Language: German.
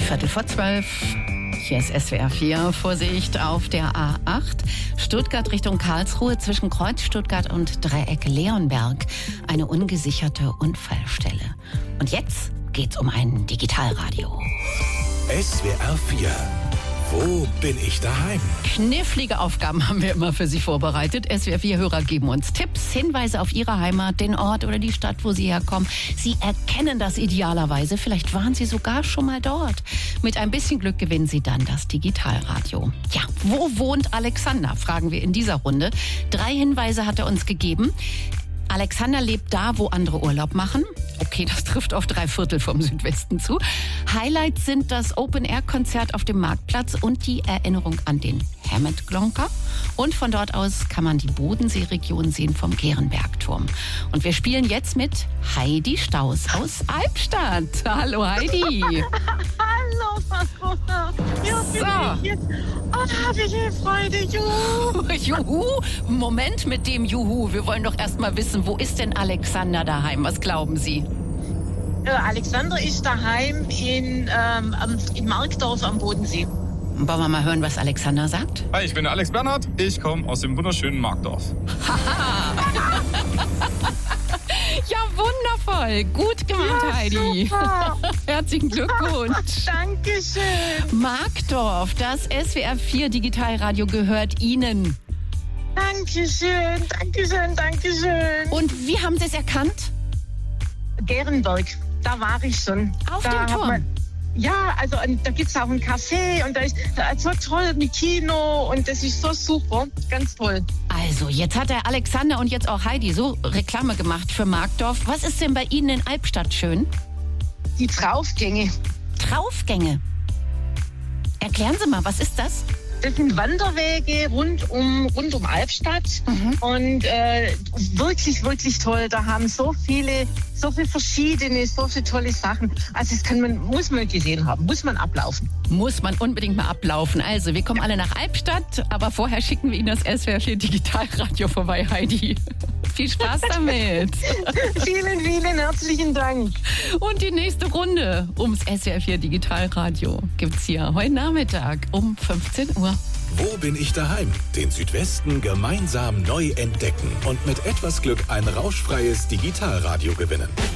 11:15. Hier ist SWR 4. Vorsicht auf der A8. Stuttgart Richtung Karlsruhe zwischen Kreuz Stuttgart und Dreieck Leonberg. Eine ungesicherte Unfallstelle. Und jetzt geht's um ein Digitalradio. SWR 4. Wo bin ich daheim? Knifflige Aufgaben haben wir immer für Sie vorbereitet. SWR 4-Hörer geben uns Tipps, Hinweise auf ihre Heimat, den Ort oder die Stadt, wo sie herkommen. Sie erkennen das idealerweise. Vielleicht waren Sie sogar schon mal dort. Mit ein bisschen Glück gewinnen Sie dann das Digitalradio. Ja, wo wohnt Alexander? Fragen wir in dieser Runde. 3 Hinweise hat er uns gegeben. Alexander lebt da, wo andere Urlaub machen. Okay, das trifft auf 3/4 vom Südwesten zu. Highlights sind das Open-Air-Konzert auf dem Marktplatz und die Erinnerung an den Hammett-Glonker. Und von dort aus kann man die Bodensee-Region sehen vom Gehrenbergturm. Und wir spielen jetzt mit Heidi Staus aus Albstadt. Hallo Heidi. Hallo, Marona. Ja, So. jetzt. Oh, welche Freude, juhu. Juhu. Moment mit dem Juhu. Wir wollen doch erst mal wissen, wo ist denn Alexander daheim? Was glauben Sie? Alexander ist daheim in Markdorf am Bodensee. Wollen wir mal hören, was Alexander sagt? Hi, ich bin der Alex Bernhard. Ich komme aus dem wunderschönen Markdorf. Ja, wundervoll. Gut gemacht, Ja, Heidi. super. Herzlichen Glückwunsch. Dankeschön. Markdorf, das SWR 4 Digitalradio gehört Ihnen. Dankeschön, Dankeschön, Dankeschön. Und wie haben Sie es erkannt? Gehrenberg, da war ich schon. Auf da dem hat Turm? Ja, also da gibt es auch ein Café und da ist so toll mit Kino und das ist so super, ganz toll. Also, jetzt hat der Alexander und jetzt auch Heidi so Reklame gemacht für Markdorf. Was ist denn bei Ihnen in Albstadt schön? Die Draufgänge, Draufgänge. Erklären Sie mal, was ist das? das sind Wanderwege rund um Albstadt und wirklich, wirklich toll. Da haben so viele verschiedene, so viele tolle Sachen. Also das muss man gesehen haben, muss man ablaufen. Muss man unbedingt mal ablaufen. Also, wir kommen alle nach Albstadt, aber vorher schicken wir Ihnen das SWR 4 Digitalradio vorbei, Heidi. Viel Spaß damit. Vielen, vielen herzlichen Dank. Und die nächste Runde ums SWR 4 Digitalradio gibt's hier heute Nachmittag um 15 Uhr. Wo bin ich daheim? Den Südwesten gemeinsam neu entdecken und mit etwas Glück ein rauschfreies Digitalradio gewinnen.